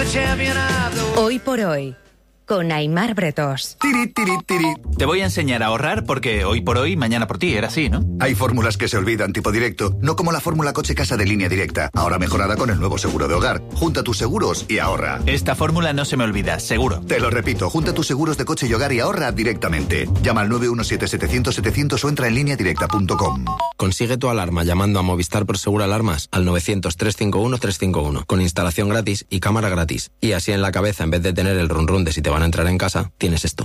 Hoy por hoy, con Aimar Bretós. Tiri, tiri, tiri. Te voy a enseñar a ahorrar porque hoy por hoy, mañana por ti, era así, ¿no? Hay fórmulas que se olvidan, tipo directo, no como la fórmula coche-casa de Línea Directa, ahora mejorada con el nuevo seguro de hogar. Junta tus seguros y ahorra. Esta fórmula no se me olvida, seguro. Te lo repito, junta tus seguros de coche y hogar y ahorra directamente. Llama al 917-700-700 o entra en lineadirecta.com. Consigue tu alarma llamando a Movistar Prosegur Alarmas al 900-351-351, con instalación gratis y cámara gratis. Y así en la cabeza, en vez de tener el run-run de si te van a entrar en casa, tienes esto.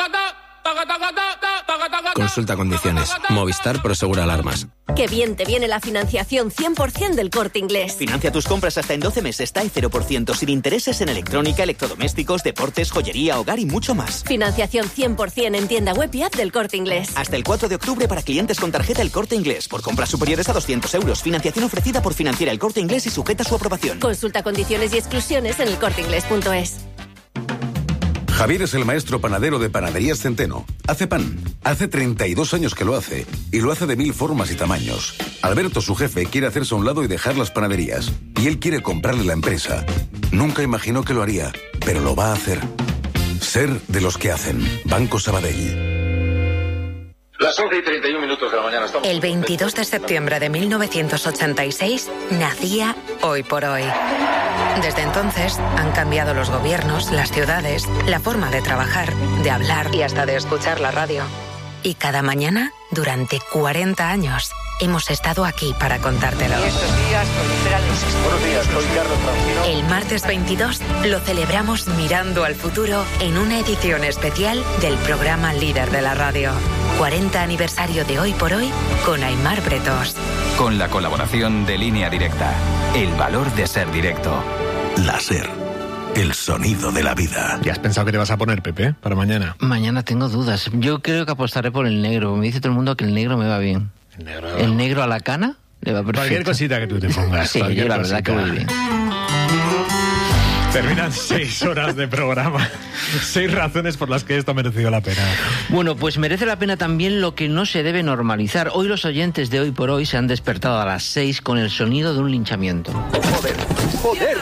Consulta condiciones. Movistar Prosegur Alarmas. Qué bien te viene la financiación 100% del Corte Inglés. Financia tus compras hasta en 12 meses, TAE 0%, sin intereses en electrónica, electrodomésticos, deportes, joyería, hogar y mucho más. Financiación 100% en tienda web y app del Corte Inglés. Hasta el 4 de octubre para clientes con tarjeta El Corte Inglés. Por compras superiores a 200 euros. Financiación ofrecida por Financiera El Corte Inglés y sujeta a su aprobación. Consulta condiciones y exclusiones en elcorteinglés.es. Javier es el maestro panadero de Panaderías Centeno. Hace pan. Hace 32 años que lo hace. Y lo hace de 1000 formas y tamaños. Alberto, su jefe, quiere hacerse a un lado y dejar las panaderías. Y él quiere comprarle la empresa. Nunca imaginó que lo haría, pero lo va a hacer. Ser de los que hacen. Banco Sabadell. Las 11:31 de la mañana. El 22 de septiembre de 1986 nacía Hoy por Hoy. Desde entonces han cambiado los gobiernos, las ciudades, la forma de trabajar, de hablar y hasta de escuchar la radio. Y cada mañana, durante 40 años, hemos estado aquí para contártelo. Buenos días, soy Carlos Francino. El martes 22 lo celebramos mirando al futuro en una edición especial del programa líder de la radio. 40 aniversario de Hoy por Hoy con Aimar Bretós. Con la colaboración de Línea Directa. El valor de ser directo. La SER. El sonido de la vida. ¿Ya has pensado que te vas a poner, Pepe, para mañana? Mañana tengo dudas. Yo creo que apostaré por el negro. Me dice todo el mundo que el negro me va bien. ¿El negro a la cana? Le va perfecto. Cualquier cosita que tú te pongas. Sí, yo la verdad que voy bien. Terminan 6 horas de programa. 6 razones por las que esto ha merecido la pena. Bueno, pues merece la pena también lo que no se debe normalizar. Hoy los oyentes de Hoy por Hoy se han despertado a las 6 con el sonido de un linchamiento. ¡Joder! ¡Joder!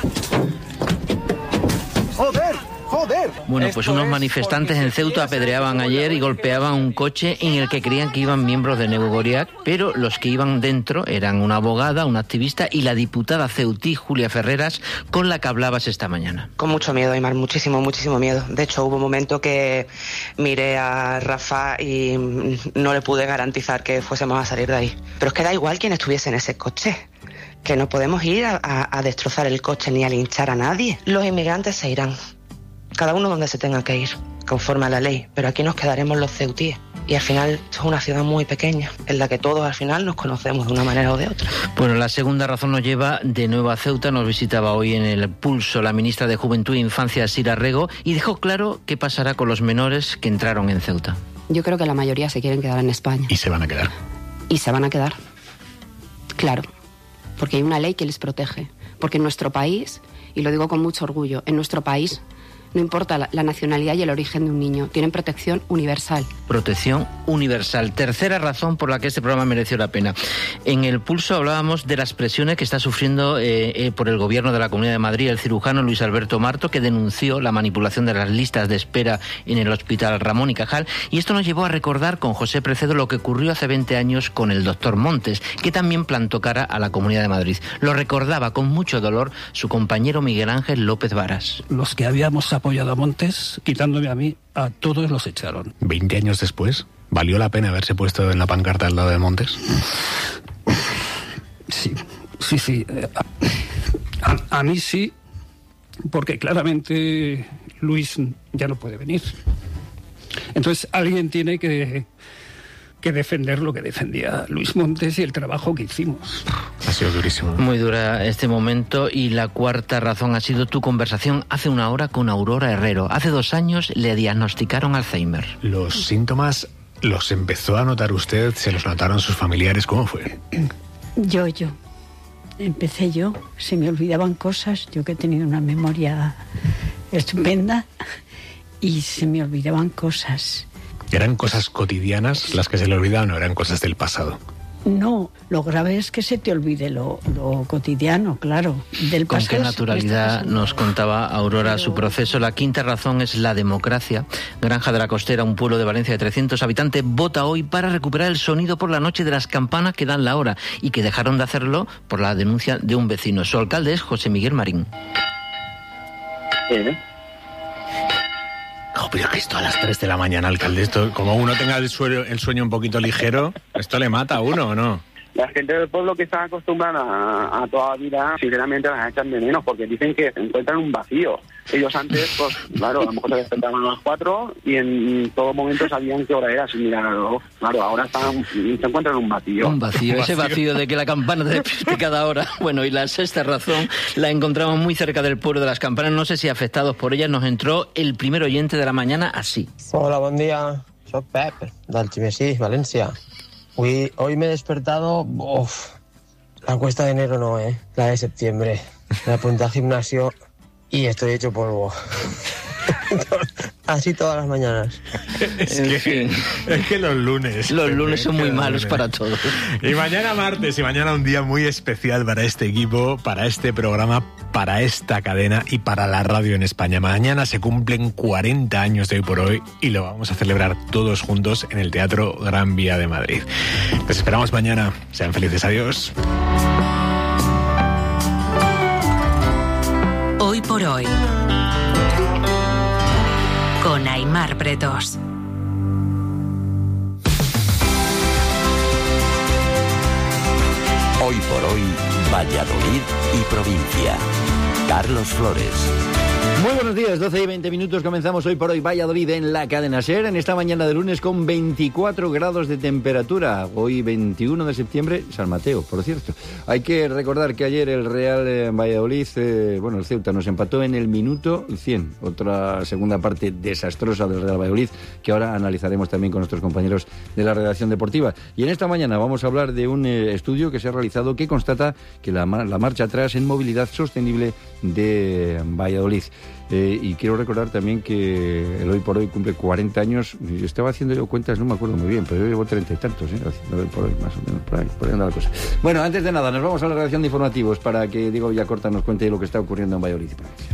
¡Joder! ¡Joder! Bueno, pues unos manifestantes en Ceuta apedreaban ayer y golpeaban un coche en el que creían que iban miembros de Negu Goriak, pero los que iban dentro eran una abogada, una activista y la diputada ceutí Julia Ferreras, con la que hablabas esta mañana. Con mucho miedo, Aimar, muchísimo miedo. De hecho, hubo un momento que miré a Rafa y no le pude garantizar que fuésemos a salir de ahí. Pero es que da igual quién estuviese en ese coche. Que no podemos ir a destrozar el coche ni a linchar a nadie. Los inmigrantes se irán. Cada uno donde se tenga que ir, conforme a la ley, pero aquí nos quedaremos los ceutíes. Y al final esto es una ciudad muy pequeña, en la que todos al final nos conocemos de una manera o de otra. Bueno, la segunda razón nos lleva de nuevo a Ceuta. Nos visitaba hoy en El Pulso la ministra de Juventud e Infancia, Sira Rego, y dejó claro qué pasará con los menores que entraron en Ceuta. Yo creo que la mayoría se quieren quedar en España. Y se van a quedar. Y se van a quedar. Claro, porque hay una ley que les protege. Porque en nuestro país, y lo digo con mucho orgullo, en nuestro país no importa la nacionalidad y el origen de un niño, tienen protección universal. Protección universal. Tercera razón por la que este programa mereció la pena. En El Pulso hablábamos de las presiones que está sufriendo por el gobierno de la Comunidad de Madrid el cirujano Luis Alberto Marto, que denunció la manipulación de las listas de espera en el Hospital Ramón y Cajal, y esto nos llevó a recordar con José Precedo lo que ocurrió hace 20 años con el doctor Montes, que también plantó cara a la Comunidad de Madrid. Lo recordaba con mucho dolor su compañero Miguel Ángel López Varas. Los que habíamos apoyado a Montes, quitándome a mí, a todos los echaron. 20 años después, ¿valió la pena haberse puesto en la pancarta al lado de Montes? Sí. A mí sí, porque claramente Luis ya no puede venir. Entonces alguien tiene que defender lo que defendía Luis Montes y el trabajo que hicimos. Ha sido durísimo. Muy dura este momento. Y la cuarta razón ha sido tu conversación hace una hora con Aurora Herrero. Hace 2 años le diagnosticaron Alzheimer. ¿Los síntomas los empezó a notar usted? ¿Se los notaron sus familiares? ¿Cómo fue? Yo. Empecé yo. Se me olvidaban cosas. Yo que he tenido una memoria estupenda. Y se me olvidaban cosas. ¿Eran cosas cotidianas las que se le olvidaban o eran cosas del pasado? No, lo grave es que se te olvide lo cotidiano, claro. Del Con qué naturalidad nos contaba Aurora su proceso. La quinta razón es la democracia. Granja de la Costera, un pueblo de Valencia de 300 habitantes, vota hoy para recuperar el sonido por la noche de las campanas que dan la hora y que dejaron de hacerlo por la denuncia de un vecino. Su alcalde es José Miguel Marín. Pero que esto a las 3 de la mañana, alcalde, esto, como uno tenga el sueño un poquito ligero, ¿esto le mata a uno o no? La gente del pueblo que está acostumbrada a toda la vida, sinceramente las echan de menos, porque dicen que encuentran un vacío. Ellos antes, pues claro, a lo mejor se despertaban a las 4 y en todo momento sabían qué hora era, sin mirarlo. Claro, ahora se encuentran un vacío. Un vacío, ese vacío de que la campana te despierte cada hora. Bueno, y la sexta razón la encontramos muy cerca del pueblo de las campanas. No sé si afectados por ellas nos entró el primer oyente de la mañana así. Hola, buen día. Soy Pep, d'Algemesí, Valencia. Hoy me he despertado, la cuesta de enero no, la de septiembre. Me apunté al gimnasio y estoy hecho polvo. Así todas las mañanas. Es que los lunes son muy malos para todos. Y mañana martes, y mañana un día muy especial para este equipo, para este programa, para esta cadena y para la radio en España. Mañana se cumplen 40 años de Hoy por Hoy y lo vamos a celebrar todos juntos en el Teatro Gran Vía de Madrid. Les esperamos mañana. Sean felices. Adiós. Hoy por Hoy, con Aimar Bretos. Hoy por Hoy, Valladolid y provincia. Carlos Flores. Muy buenos días, 12 y 20 minutos, comenzamos Hoy por Hoy Valladolid en la cadena SER, en esta mañana de lunes con 24 grados de temperatura, hoy 21 de septiembre, San Mateo, por cierto. Hay que recordar que ayer el Real Valladolid, el Ceuta nos empató en el minuto 100, otra segunda parte desastrosa del Real Valladolid, que ahora analizaremos también con nuestros compañeros de la redacción deportiva. Y en esta mañana vamos a hablar de un estudio que se ha realizado que constata que la marcha atrás en movilidad sostenible de Valladolid. Y quiero recordar también que el Hoy por Hoy cumple 40 años. Estaba haciendo yo cuentas, no me acuerdo muy bien, pero yo llevo 30 y tantos, haciendo Hoy por Hoy, más o menos, por ahí anda la cosa. Bueno, antes de nada, nos vamos a la redacción de informativos para que Diego Villacorta nos cuente lo que está ocurriendo en Valladolid y provincia.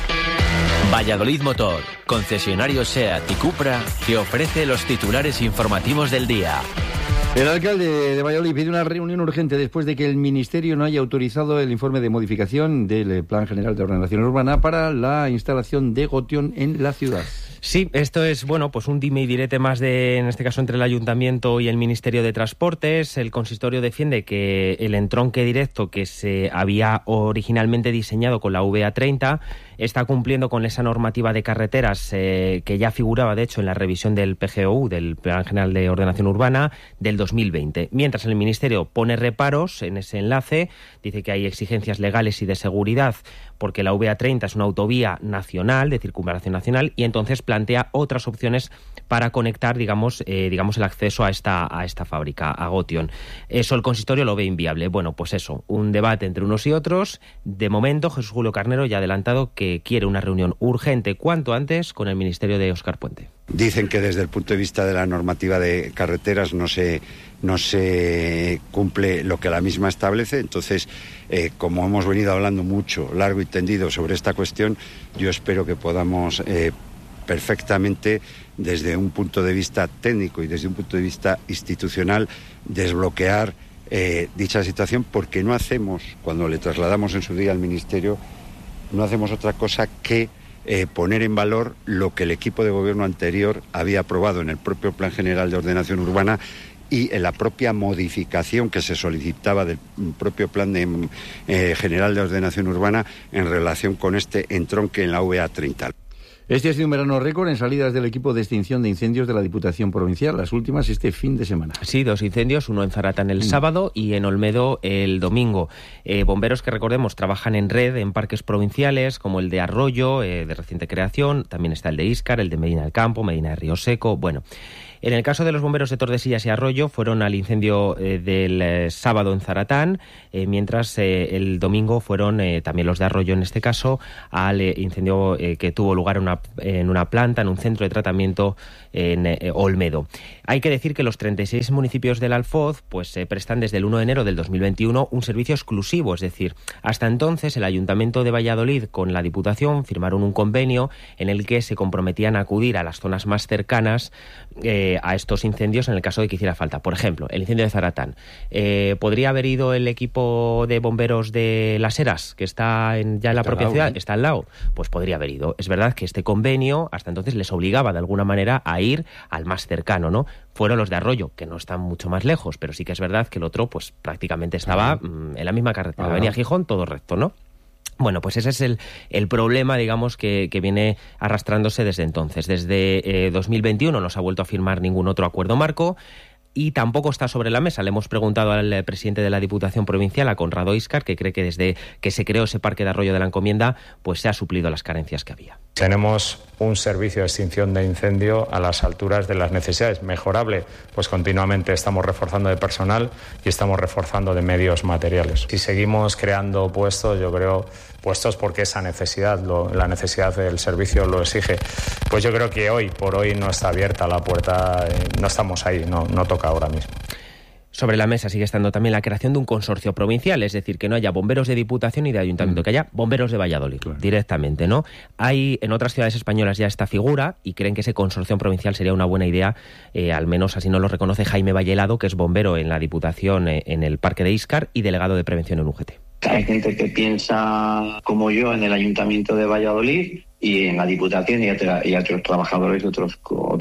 Valladolid Motor, concesionario SEAT y Cupra, que ofrece los titulares informativos del día. El alcalde de Valladolid pide una reunión urgente después de que el Ministerio no haya autorizado el informe de modificación del Plan General de Ordenación Urbana para la instalación de Gotion en la ciudad. Sí, esto es, pues un dime y direte más en este caso, entre el Ayuntamiento y el Ministerio de Transportes. El consistorio defiende que el entronque directo que se había originalmente diseñado con la VA30 está cumpliendo con esa normativa de carreteras que ya figuraba, de hecho, en la revisión del PGOU, del Plan General de Ordenación Urbana, del 2020. Mientras el Ministerio pone reparos en ese enlace, dice que hay exigencias legales y de seguridad, porque la VA30 es una autovía nacional, de circunvalación nacional, y entonces plantea otras opciones para conectar, digamos el acceso a esta fábrica, a Gotion. Eso el consistorio lo ve inviable. Bueno, pues eso, un debate entre unos y otros. De momento, Jesús Julio Carnero ya ha adelantado que quiere una reunión urgente cuanto antes con el Ministerio de Óscar Puente. Dicen que desde el punto de vista de la normativa de carreteras no se cumple lo que la misma establece. Entonces, como hemos venido hablando mucho, largo y tendido sobre esta cuestión, yo espero que podamos perfectamente, desde un punto de vista técnico y desde un punto de vista institucional, desbloquear dicha situación, porque no hacemos, cuando le trasladamos en su día al Ministerio, no hacemos otra cosa que poner en valor lo que el equipo de gobierno anterior había aprobado en el propio Plan General de Ordenación Urbana y en la propia modificación que se solicitaba del propio Plan General de Ordenación Urbana en relación con este entronque en la VA30. Este ha sido un verano récord en salidas del equipo de extinción de incendios de la Diputación Provincial, las últimas este fin de semana. Sí, 2 incendios, uno en Zaratán el sábado y en Olmedo el domingo. Bomberos que, recordemos, trabajan en red en parques provinciales como el de Arroyo, de reciente creación, también está el de Íscar, el de Medina del Campo, Medina de Río Seco, bueno. En el caso de los bomberos de Tordesillas y Arroyo, fueron al incendio del sábado en Zaratán, mientras el domingo fueron también los de Arroyo, en este caso, al incendio que tuvo lugar en una planta, en un centro de tratamiento en Olmedo. Hay que decir que los 36 municipios del Alfoz pues prestan desde el 1 de enero del 2021 un servicio exclusivo, es decir, hasta entonces el Ayuntamiento de Valladolid con la Diputación firmaron un convenio en el que se comprometían a acudir a las zonas más cercanas a estos incendios en el caso de que hiciera falta. Por ejemplo, el incendio de Zaratán. ¿Podría haber ido el equipo de bomberos de Las Heras, que está ya en la propia ciudad? Está al lado. Pues podría haber ido. Es verdad que este convenio hasta entonces les obligaba de alguna manera a ir al más cercano, ¿no? Fueron los de Arroyo, que no están mucho más lejos, pero sí que es verdad que el otro pues prácticamente estaba en la misma carretera, Avenida Gijón, todo recto, ¿no? Bueno, pues ese es el problema, digamos, que viene arrastrándose desde entonces. Desde 2021 no se ha vuelto a firmar ningún otro acuerdo marco y tampoco está sobre la mesa. Le hemos preguntado al presidente de la Diputación Provincial, a Conrado Íscar, que cree que desde que se creó ese parque de Arroyo de la Encomienda, pues se ha suplido las carencias que había. Tenemos un servicio de extinción de incendio a las alturas de las necesidades. Mejorable, pues continuamente estamos reforzando de personal y estamos reforzando de medios materiales. Si seguimos creando puestos, yo creo, puestos porque esa necesidad, la necesidad del servicio lo exige, pues yo creo que hoy por hoy no está abierta la puerta, no estamos ahí, no toca ahora mismo. Sobre la mesa sigue estando también la creación de un consorcio provincial, es decir, que no haya bomberos de Diputación y de Ayuntamiento, que haya bomberos de Valladolid, directamente, ¿no? Hay en otras ciudades españolas ya esta figura y creen que ese consorcio provincial sería una buena idea, al menos así nos lo reconoce Jaime Vallelado, que es bombero en la Diputación en el Parque de Íscar y delegado de prevención en UGT. Hay gente que piensa como yo en el Ayuntamiento de Valladolid y en la Diputación y otros trabajadores y otros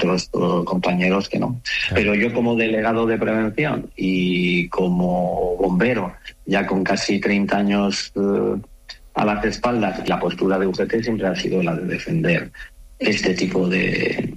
compañeros que no. Pero yo como delegado de prevención y como bombero, ya con casi 30 años a las espaldas, la postura de UGT siempre ha sido la de defender este tipo de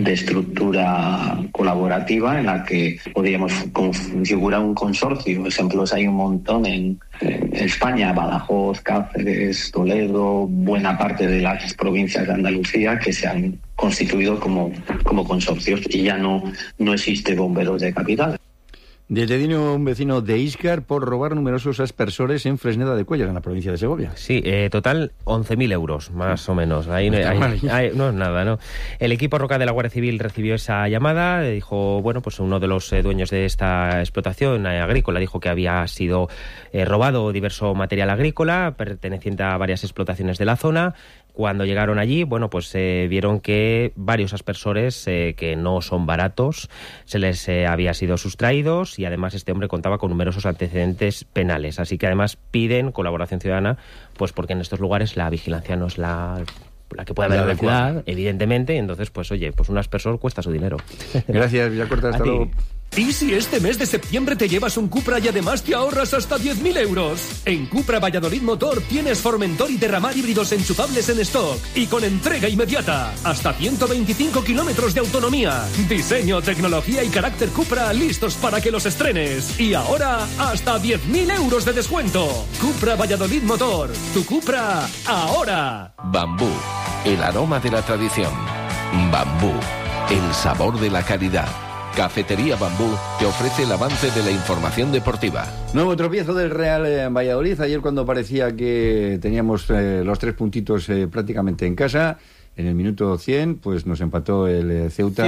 estructura colaborativa en la que podríamos configurar un consorcio. Ejemplos hay un montón en España: Badajoz, Cáceres, Toledo, buena parte de las provincias de Andalucía que se han constituido como consorcios y ya no existe bomberos de capital. Detenido un vecino de Íscar por robar numerosos aspersores en Fresneda de Cuéllar, en la provincia de Segovia. Sí, total 11.000 euros, más o menos. Ahí no es nada, ¿no? El equipo Roca de la Guardia Civil recibió esa llamada, dijo, bueno, pues uno de los dueños de esta explotación agrícola dijo que había sido robado diverso material agrícola perteneciente a varias explotaciones de la zona. Cuando llegaron allí, bueno, pues vieron que varios aspersores que no son baratos se les había sido sustraídos y además este hombre contaba con numerosos antecedentes penales. Así que además piden colaboración ciudadana, pues porque en estos lugares la vigilancia no es la que puede haber en la ciudad, evidentemente, y entonces, pues oye, pues un aspersor cuesta su dinero. Gracias, Villacorta, hasta luego. ¿Y si este mes de septiembre te llevas un Cupra y además te ahorras hasta 10.000 euros? En Cupra Valladolid Motor tienes Formentor y Terramar híbridos enchufables en stock y con entrega inmediata. Hasta 125 kilómetros de autonomía. Diseño, tecnología y carácter Cupra listos para que los estrenes. Y ahora, hasta 10.000 euros de descuento. Cupra Valladolid Motor. Tu Cupra, ahora. Bambú, el aroma de la tradición. Bambú, el sabor de la calidad. Cafetería Bambú te ofrece el avance de la información deportiva. Nuevo tropiezo del Real en Valladolid. Ayer, cuando parecía que teníamos los 3 puntitos prácticamente en casa, en el minuto 100, pues nos empató el Ceuta.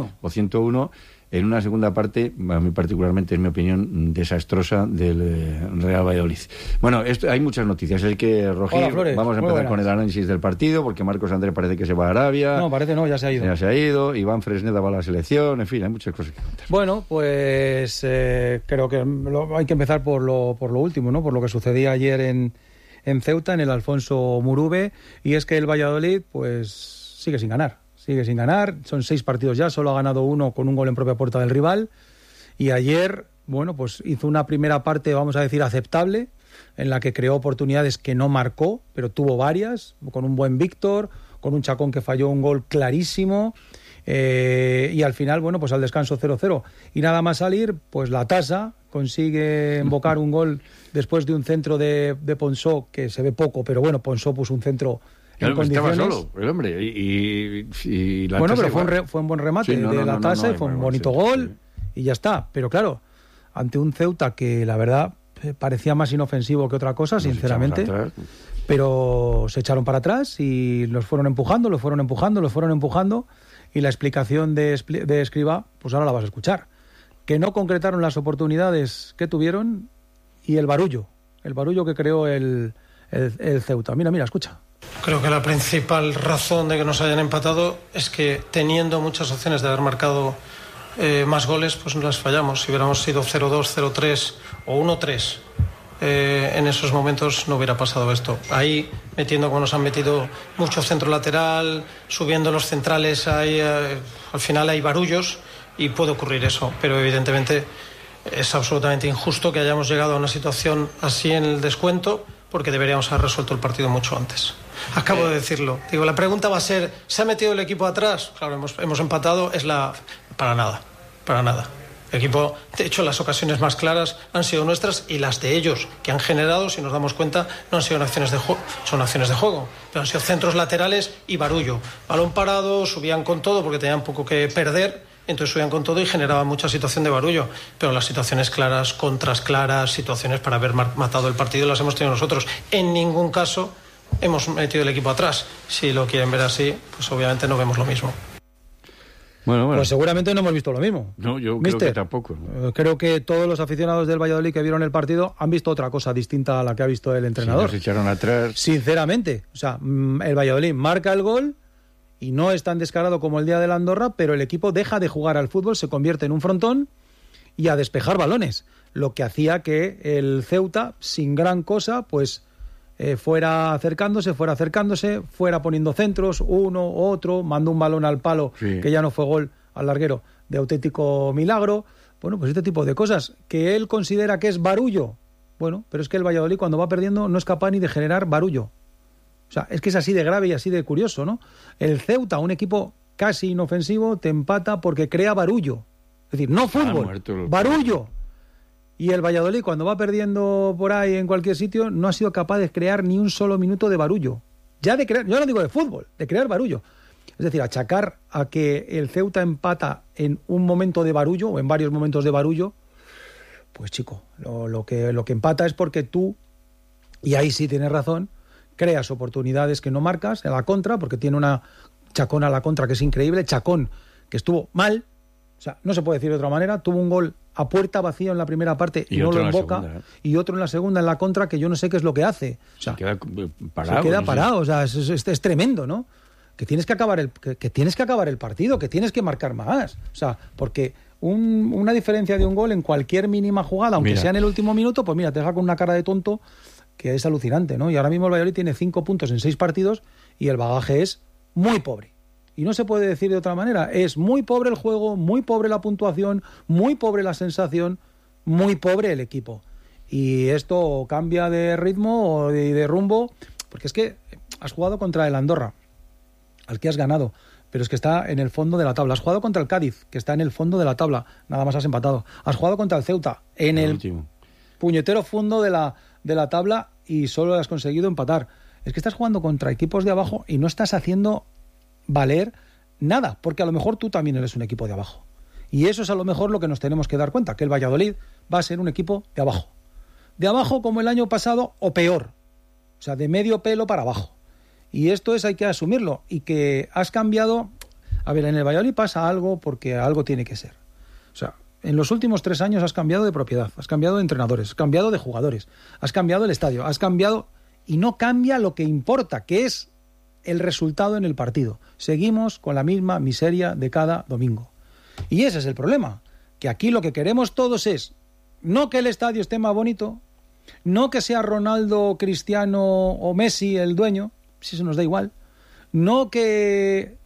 101. En una segunda parte, a mí particularmente, en mi opinión, desastrosa del Real Valladolid. Bueno, hay muchas noticias. Es que, Roger, vamos a empezar con el análisis del partido, porque Marcos Andrés parece que se va a Arabia. No, parece no, ya se ha ido. Ya se ha ido. Iván Fresneda va a la selección. En fin, hay muchas cosas que contar. Bueno, pues creo que hay que empezar por lo último, ¿no? Por lo que sucedía ayer en Ceuta, en el Alfonso Murube, y es que el Valladolid, pues, sigue sin ganar. Son 6 partidos ya, solo ha ganado 1 con un gol en propia puerta del rival. Y ayer, bueno, pues hizo una primera parte, vamos a decir, aceptable, en la que creó oportunidades que no marcó, pero tuvo varias, con un buen Víctor, con un Chacón que falló un gol clarísimo. Y al final, bueno, pues al descanso 0-0. Y nada más salir, pues la Tasa consigue invocar un gol después de un centro de Ponsó, que se ve poco, pero bueno, Ponsó puso un centro Claro, estaba solo el hombre. Y la bueno, tasa pero fue un buen remate de la tasa y fue un bonito gol y ya está. Pero claro, ante un Ceuta que la verdad parecía más inofensivo que otra cosa, sinceramente. Pero se echaron para atrás y los fueron empujando y la explicación de Escribá, pues ahora la vas a escuchar. Que no concretaron las oportunidades que tuvieron y el barullo que creó el Ceuta. Mira, escucha. Creo que la principal razón de que nos hayan empatado es que teniendo muchas opciones de haber marcado más goles, pues no las fallamos. Si hubiéramos sido 0-2, 0-3 o 1-3, en esos momentos no hubiera pasado esto. Ahí, metiendo como nos han metido mucho centro lateral, subiendo los centrales, al final hay barullos y puede ocurrir eso, pero evidentemente es absolutamente injusto que hayamos llegado a una situación así en el descuento, porque deberíamos haber resuelto el partido mucho antes. Acabo de decirlo. Digo, la pregunta va a ser, ¿se ha metido el equipo atrás? Claro, hemos empatado, para nada. El equipo, de hecho, las ocasiones más claras han sido nuestras y las de ellos, que han generado, si nos damos cuenta, no han sido acciones de juego, son acciones de juego, pero han sido centros laterales y barullo. Balón parado, subían con todo porque tenían poco que perder, entonces subían con todo y generaban mucha situación de barullo. Pero las situaciones claras, contras claras, situaciones para haber matado el partido las hemos tenido nosotros. En ningún caso hemos metido el equipo atrás. Si lo quieren ver así, pues obviamente no vemos lo mismo. Bueno. Pues seguramente no hemos visto lo mismo. No, yo creo que tampoco. Creo que todos los aficionados del Valladolid que vieron el partido han visto otra cosa distinta a la que ha visto el entrenador. Sí, nos echaron atrás. Sinceramente. O sea, el Valladolid marca el gol y no es tan descarado como el día de la Andorra, pero el equipo deja de jugar al fútbol, se convierte en un frontón y a despejar balones. Lo que hacía que el Ceuta, sin gran cosa, pues fuera acercándose, fuera poniendo centros, uno, otro, mandó un balón al palo, que ya no fue gol, al larguero, de auténtico milagro. Bueno, pues este tipo de cosas, que él considera que es barullo. Bueno, pero es que el Valladolid cuando va perdiendo no es capaz ni de generar barullo. O sea, es que es así de grave y así de curioso, ¿no? El Ceuta, un equipo casi inofensivo, te empata porque crea barullo. Es decir, no fútbol, barullo. Y el Valladolid, cuando va perdiendo por ahí en cualquier sitio, no ha sido capaz de crear ni un solo minuto de barullo. Ya de crear, yo no digo de fútbol, de crear barullo. Es decir, achacar a que el Ceuta empata en un momento de barullo o en varios momentos de barullo, pues chico, lo que empata es porque tú, y ahí sí tienes razón, creas oportunidades que no marcas a la contra, porque tiene una Chacón a la contra que es increíble. Chacón, que estuvo mal, o sea, no se puede decir de otra manera, tuvo un gol a puerta vacía en la primera parte y no lo invoca, y otro en la segunda en la contra que yo no sé qué es lo que hace. O sea, se queda parado. Se queda parado, o sea, es tremendo, ¿no? Que tienes que acabar el partido, que tienes que marcar más. O sea, porque una diferencia de un gol en cualquier mínima jugada, aunque sea en el último minuto, pues mira, te deja con una cara de tonto que es alucinante, ¿no? Y ahora mismo el Valladolid tiene 5 puntos en 6 partidos y el bagaje es muy pobre. Y no se puede decir de otra manera. Es muy pobre el juego, muy pobre la puntuación, muy pobre la sensación, muy pobre el equipo. Y esto cambia de ritmo o de rumbo, porque es que has jugado contra el Andorra, al que has ganado, pero es que está en el fondo de la tabla. Has jugado contra el Cádiz, que está en el fondo de la tabla, nada más has empatado. Has jugado contra el Ceuta, en el último puñetero fondo de la tabla, y solo has conseguido empatar. Es que estás jugando contra equipos de abajo y no estás haciendo valer nada, porque a lo mejor tú también eres un equipo de abajo. Y eso es a lo mejor lo que nos tenemos que dar cuenta, que el Valladolid va a ser un equipo de abajo. De abajo como el año pasado o peor. O sea, de medio pelo para abajo. Y esto hay que asumirlo. Y que has cambiado... A ver, en el Valladolid pasa algo porque algo tiene que ser. O sea, en los últimos 3 años has cambiado de propiedad, has cambiado de entrenadores, has cambiado de jugadores, has cambiado el estadio, has cambiado... Y no cambia lo que importa, que es el resultado en el partido. Seguimos con la misma miseria de cada domingo. Y ese es el problema, que aquí lo que queremos todos es no que el estadio esté más bonito, no que sea Ronaldo, Cristiano o Messi el dueño, si eso nos da igual, no que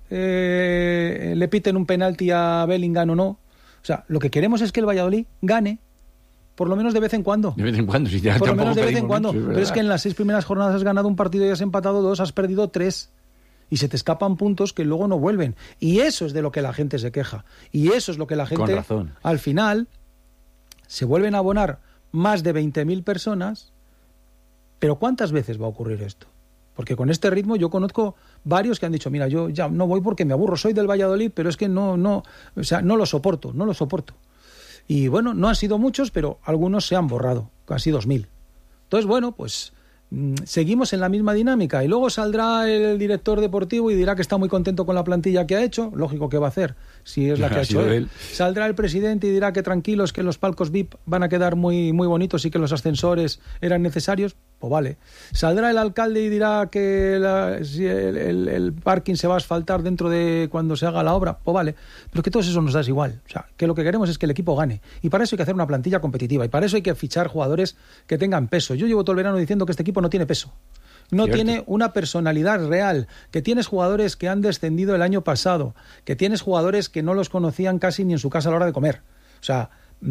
le piten un penalti a Bellingham o no. O sea, lo que queremos es que el Valladolid gane, por lo menos de vez en cuando. De vez en cuando, si ya por lo menos de vez en mucho, cuando. Pero es que en las 6 primeras jornadas has ganado un partido y has empatado 2, has perdido 3. Y se te escapan puntos que luego no vuelven. Y eso es de lo que la gente se queja. Y eso es lo que la gente, al final, se vuelven a abonar más de 20.000 personas. Pero ¿cuántas veces va a ocurrir esto? Porque con este ritmo yo conozco varios que han dicho, mira, yo ya no voy porque me aburro, soy del Valladolid, pero es que no lo soporto. Y bueno, no han sido muchos, pero algunos se han borrado, casi 2.000. Entonces, bueno, pues seguimos en la misma dinámica y luego saldrá el director deportivo y dirá que está muy contento con la plantilla que ha hecho, lógico que va a hacer, si es la que ha hecho él. Saldrá el presidente y dirá que tranquilos, que los palcos VIP van a quedar muy, muy bonitos y que los ascensores eran necesarios, pues vale. Saldrá el alcalde y dirá que el parking se va a asfaltar dentro de cuando se haga la obra, pues vale. Pero que todo eso nos da igual, o sea, que lo que queremos es que el equipo gane y para eso hay que hacer una plantilla competitiva y para eso hay que fichar jugadores que tengan peso. Yo llevo todo el verano diciendo que este equipo no tiene peso. No tiene una personalidad real, que tienes jugadores que han descendido el año pasado, que tienes jugadores que no los conocían casi ni en su casa a la hora de comer. O sea,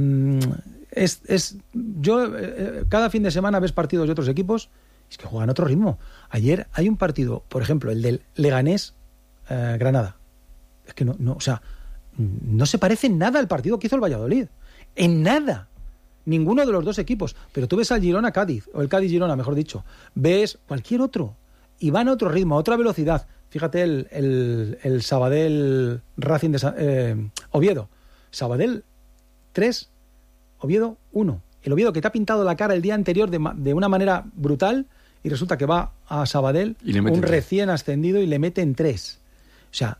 cada fin de semana ves partidos de otros equipos, es que juegan a otro ritmo. Ayer hay un partido, por ejemplo, el del Leganés Granada. Es que no se parece en nada al partido que hizo el Valladolid. En nada. Ninguno de los dos equipos. Pero tú ves al Girona-Cádiz, o el Cádiz-Girona, mejor dicho. Ves cualquier otro. Y van a otro ritmo, a otra velocidad. Fíjate el Sabadell Racing de Oviedo. Sabadell 3, Oviedo 1. El Oviedo que te ha pintado la cara el día anterior de una manera brutal y resulta que va a Sabadell, un recién ascendido, y le meten 3. O sea,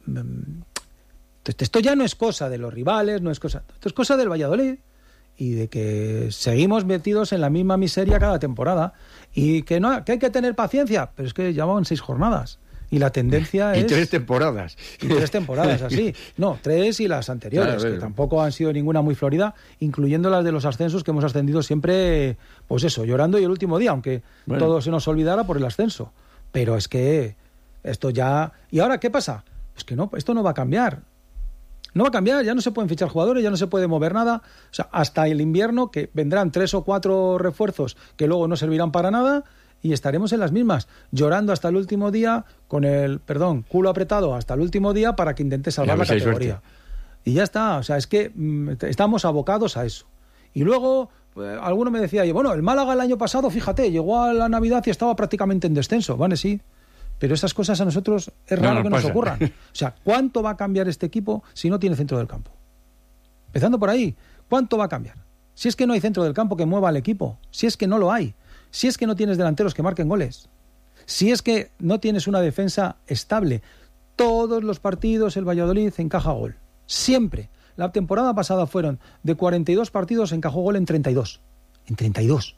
esto ya no es cosa de los rivales, esto es cosa del Valladolid. Y de que seguimos metidos en la misma miseria cada temporada y que hay que tener paciencia, pero es que ya van 6 jornadas y la tendencia es... Y 3 temporadas. Y 3 temporadas, así. No, 3 y las anteriores, claro, que tampoco han sido ninguna muy florida, incluyendo las de los ascensos, que hemos ascendido siempre, pues eso, llorando y el último día, aunque todo se nos olvidara por el ascenso. Pero es que esto ya... ¿Y ahora qué pasa? Pues que no, esto no va a cambiar. No va a cambiar, ya no se pueden fichar jugadores, ya no se puede mover nada. O sea, hasta el invierno, que vendrán 3 o 4 refuerzos que luego no servirán para nada y estaremos en las mismas, llorando hasta el último día, con el, culo apretado hasta el último día para que intente salvar la categoría. Y ya está, o sea, es que estamos abocados a eso. Y luego, alguno me decía, bueno, el Málaga el año pasado, fíjate, llegó a la Navidad y estaba prácticamente en descenso. Vale, sí. Pero esas cosas a nosotros es raro que nos ocurran. O sea, ¿cuánto va a cambiar este equipo si no tiene centro del campo? Empezando por ahí, ¿cuánto va a cambiar? Si es que no hay centro del campo que mueva al equipo, si es que no lo hay, si es que no tienes delanteros que marquen goles, si es que no tienes una defensa estable. Todos los partidos el Valladolid encaja gol. Siempre. La temporada pasada fueron de 42 partidos, encajó gol en 32. En 32.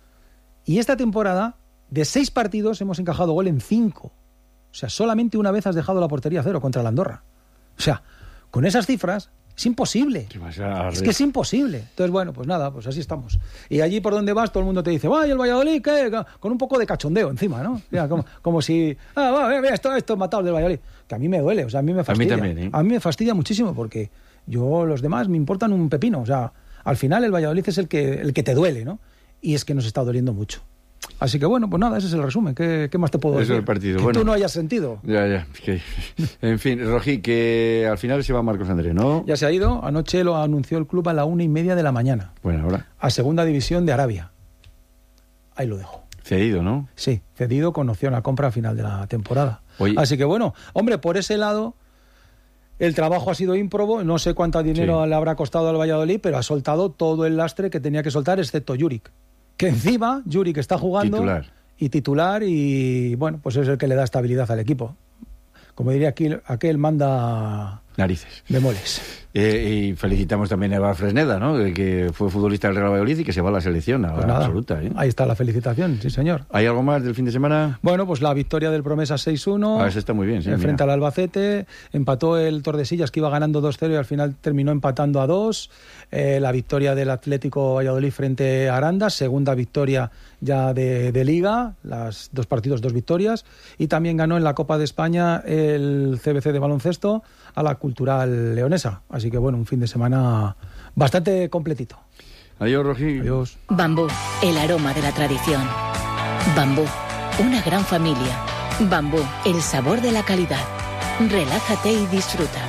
Y esta temporada, de 6 partidos hemos encajado gol en 5. O sea, solamente una vez has dejado la portería a 0 contra la Andorra. O sea, con esas cifras es imposible. Es que es imposible. Entonces, bueno, pues nada, pues así estamos. Y allí por donde vas todo el mundo te dice, ¡vaya, el Valladolid! ¿Qué? Con un poco de cachondeo encima, ¿no? Ya, como si, mira, esto matado del Valladolid. Que a mí me duele, o sea, a mí me fastidia. A mí también, ¿eh? A mí me fastidia muchísimo porque los demás me importan un pepino. O sea, al final el Valladolid es el que te duele, ¿no? Y es que nos está doliendo mucho. Así que bueno, pues nada, ese es el resumen. ¿Qué más te puedo decir? Eso es el partido. Que tú no hayas sentido. Ya. En fin, Rojí, que al final se va Marcos André, ¿no? Ya se ha ido. Anoche lo anunció el club a la 1:30 de la mañana. Bueno, ahora. A segunda división de Arabia. Ahí lo dejo. Cedido, ¿no? Sí, cedido con opción a compra a final de la temporada. Oye. Así que bueno, hombre, por ese lado, el trabajo ha sido ímprobo. No sé cuánto dinero le habrá costado al Valladolid, pero ha soltado todo el lastre que tenía que soltar, excepto Juric. Que encima Juric está jugando titular y bueno, pues es el que le da estabilidad al equipo. Como diría aquel manda narices. Bemoles. Y felicitamos también a Eva Fresneda, ¿no? Que fue futbolista del Real Valladolid y que se va a la selección absoluta. Ahí está la felicitación, sí señor. ¿Hay algo más del fin de semana? Bueno, pues la victoria del Promesa 6-1. Eso está muy bien, sí. Frente al Albacete. Empató el Tordesillas, que iba ganando 2-0 y al final terminó empatando a 2. La victoria del Atlético Valladolid frente a Aranda. Segunda victoria ya de Liga. Las 2 partidos, 2 victorias. Y también ganó en la Copa de España el CBC de baloncesto a la Cultural Leonesa. Así que bueno, un fin de semana bastante completito. Adiós, Rojí. Adiós. Bambú, el aroma de la tradición. Bambú, una gran familia. Bambú, el sabor de la calidad. Relájate y disfruta.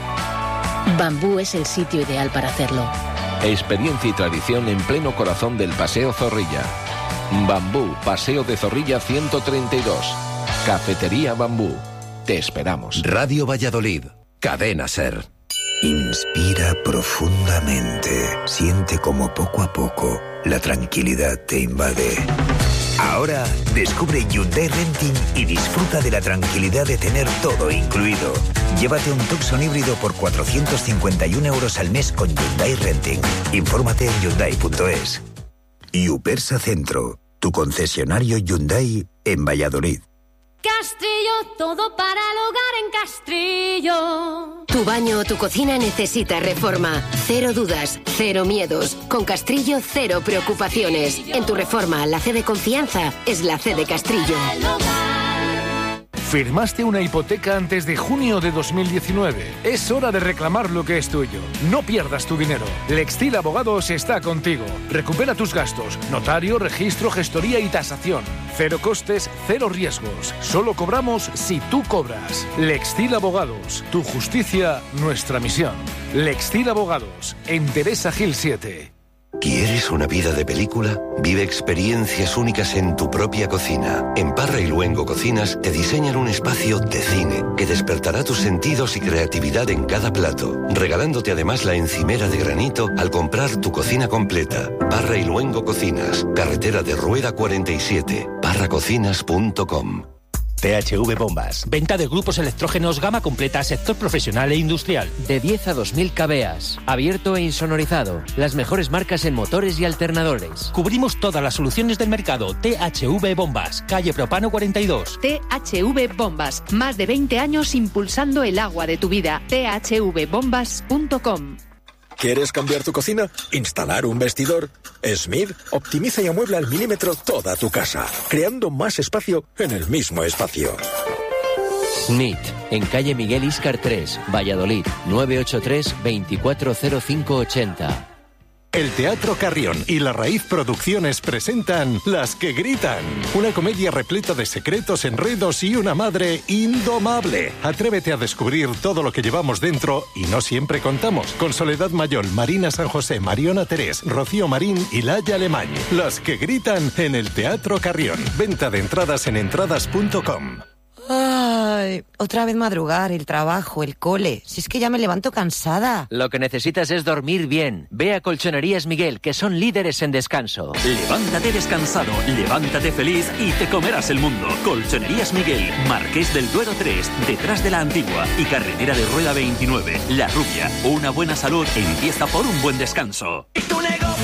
Bambú es el sitio ideal para hacerlo. Experiencia y tradición en pleno corazón del Paseo Zorrilla. Bambú, Paseo de Zorrilla 132. Cafetería Bambú. Te esperamos. Radio Valladolid. Cadena SER. Inspira profundamente. Siente como poco a poco la tranquilidad te invade. Ahora descubre Hyundai Renting y disfruta de la tranquilidad de tener todo incluido. Llévate un Tucson híbrido por 451 euros al mes con Hyundai Renting. Infórmate en Hyundai.es. Upersa Centro, tu concesionario Hyundai en Valladolid. Castrillo, todo para el hogar en Castrillo. Tu baño o tu cocina necesita reforma. Cero dudas, cero miedos. Con Castrillo, cero preocupaciones. En tu reforma, la C de confianza es la C de Castrillo. Firmaste una hipoteca antes de junio de 2019. Es hora de reclamar lo que es tuyo. No pierdas tu dinero. Lextil Abogados está contigo. Recupera tus gastos. Notario, registro, gestoría y tasación. Cero costes, cero riesgos. Solo cobramos si tú cobras. Lextil Abogados. Tu justicia, nuestra misión. Lextil Abogados. En Teresa Gil 7. ¿Quieres una vida de película? Vive experiencias únicas en tu propia cocina. En Parra y Luengo Cocinas te diseñan un espacio de cine que despertará tus sentidos y creatividad en cada plato, regalándote además la encimera de granito al comprar tu cocina completa. Parra y Luengo Cocinas, carretera de Rueda 47, parracocinas.com. THV Bombas. Venta de grupos electrógenos gama completa, sector profesional e industrial. De 10 a 2000 kVA. Abierto e insonorizado. Las mejores marcas en motores y alternadores. Cubrimos todas las soluciones del mercado. THV Bombas. Calle Propano 42. THV Bombas. Más de 20 años impulsando el agua de tu vida. thvbombas.com. ¿Quieres cambiar tu cocina? ¿Instalar un vestidor? Smith optimiza y amuebla al milímetro toda tu casa, creando más espacio en el mismo espacio. Smith, en calle Miguel Íscar 3, Valladolid, 983 240580. El Teatro Carrión y La Raíz Producciones presentan Las que Gritan, una comedia repleta de secretos, enredos y una madre indomable. Atrévete a descubrir todo lo que llevamos dentro y no siempre contamos. Con Soledad Mayol, Marina San José, Mariona Terés, Rocío Marín y Laia Alemán. Las que Gritan en el Teatro Carrión. Venta de entradas en entradas.com. Ay, otra vez madrugar, el trabajo, el cole. Si es que ya me levanto cansada. Lo que necesitas es dormir bien. Ve a Colchonerías Miguel, que son líderes en descanso. Levántate descansado, levántate feliz y te comerás el mundo. Colchonerías Miguel, Marqués del Duero 3, detrás de la Antigua y carretera de Rueda 29. La Rubia, una buena salud empieza por un buen descanso.